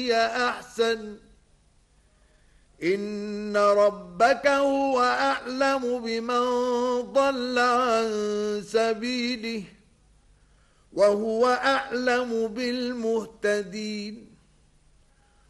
أحسن إن ربك هو أعلم بمن ضل عن سبيله وهو أعلم بالمهتدين